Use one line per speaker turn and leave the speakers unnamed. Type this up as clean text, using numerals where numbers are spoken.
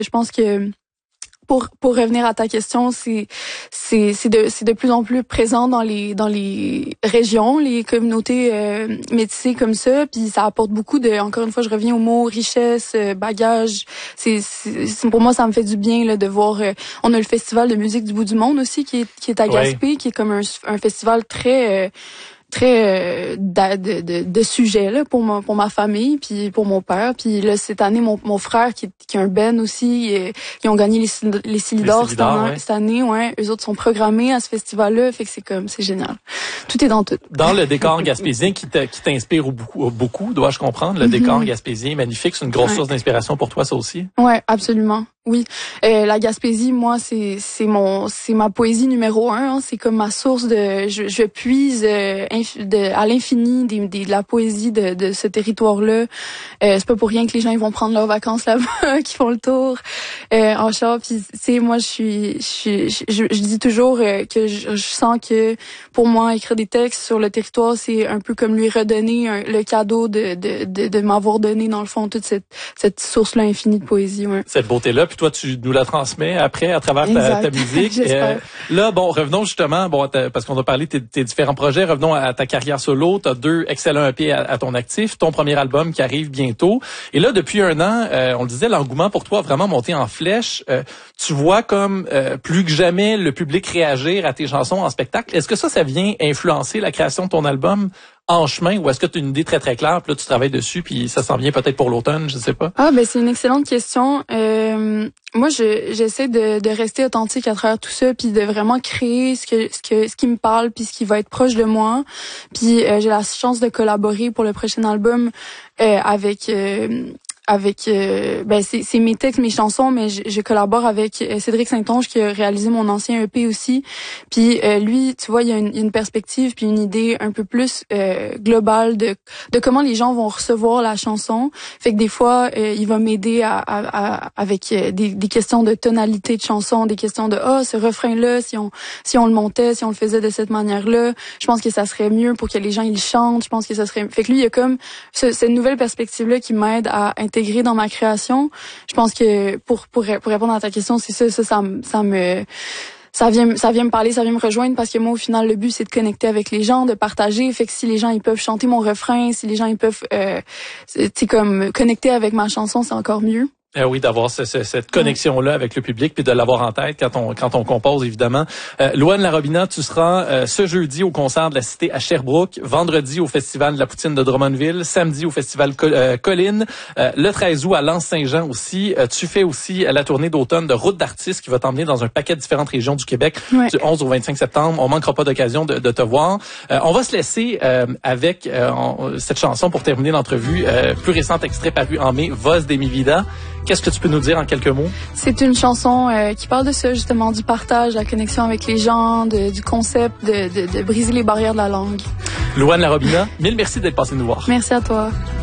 Je pense que pour revenir à ta question, c'est de plus en plus présent dans les régions, les communautés métissées comme ça, puis ça apporte beaucoup de, encore une fois, je reviens au mot richesse, bagage. C'est pour moi, ça me fait du bien là de voir. On a le festival de musique du bout du monde aussi qui est à Gaspé, qui est comme un festival très de sujets là pour ma famille puis pour mon père. Puis là cette année mon frère qui a un band aussi, ils ont gagné les Silidor cette année, ouais. Eux autres sont programmés à ce festival là, fait que c'est génial. Tout est dans tout.
Dans le décor gaspésien qui t'inspire beaucoup, dois-je comprendre, le décor gaspésien est magnifique, c'est une grosse source d'inspiration pour toi ça aussi.
Ouais, absolument. Oui, la Gaspésie, moi, c'est ma poésie numéro 1. Hein. C'est comme ma source de, je puise à l'infini de la poésie de ce territoire-là. C'est pas pour rien que les gens ils vont prendre leurs vacances là-bas, qui font le tour en char. Puis, c'est moi, je dis toujours que je sens que pour moi, écrire des textes sur le territoire, c'est un peu comme lui redonner le cadeau de m'avoir donné dans le fond toute cette source-là infinie de poésie. Ouais.
Cette beauté-là. Puis toi, tu nous la transmets après à travers ta musique. Là, bon, revenons justement, parce qu'on a parlé de tes différents projets, revenons à ta carrière solo. Tu as 2 excellents EP à ton actif, ton premier album qui arrive bientôt. Et là, depuis 1 an, on le disait, l'engouement pour toi a vraiment monté en flèche. Tu vois comme plus que jamais le public réagir à tes chansons en spectacle. Est-ce que ça vient influencer la création de ton album en chemin, ou est-ce que tu as une idée très très claire, puis là tu travailles dessus, puis ça s'en vient peut-être pour l'automne, je sais pas.
C'est une excellente question. Moi, j'essaie de rester authentique à travers tout ça, puis de vraiment créer ce qui me parle, puis ce qui va être proche de moi. Puis j'ai la chance de collaborer pour le prochain album avec c'est mes textes, mes chansons, mais je collabore avec Cédric Saint-Onge qui a réalisé mon ancien EP aussi. Puis lui, tu vois, il y a une perspective puis une idée un peu plus globale de comment les gens vont recevoir la chanson. Fait que des fois, il va m'aider avec des questions de tonalité de chanson, des questions de ce refrain-là, si on le montait, si on le faisait de cette manière-là, je pense que ça serait mieux pour que les gens ils chantent. Je pense que ça serait. Fait que lui, il y a comme cette nouvelle perspective-là qui m'aide à intégrer dans ma création. Je pense que pour répondre à ta question, c'est ça vient me parler, ça vient me rejoindre parce que moi au final le but c'est de connecter avec les gens, de partager. Fait que si les gens ils peuvent chanter mon refrain, si les gens ils peuvent comme connecter avec ma chanson, c'est encore mieux.
Oui, d'avoir cette connexion-là avec le public puis de l'avoir en tête quand on compose, évidemment. Louane Larobina, tu seras ce jeudi au concert de la Cité à Sherbrooke, vendredi au Festival de la Poutine de Drummondville, samedi au Festival Colline, le 13 août à Lens-Saint-Jean aussi. Tu fais aussi la tournée d'automne de Route d'artistes qui va t'emmener dans un paquet de différentes régions du Québec du 11 au 25 septembre. On manquera pas d'occasion de te voir. On va se laisser avec cette chanson pour terminer l'entrevue. Plus récent extrait paru en mai, Voz de mi vida. Qu'est-ce que tu peux nous dire en quelques mots?
C'est une chanson qui parle de ça, justement, du partage, la connexion avec les gens, du concept, de briser les barrières de la langue.
Louane Larobina, mille merci d'être passée nous voir.
Merci à toi.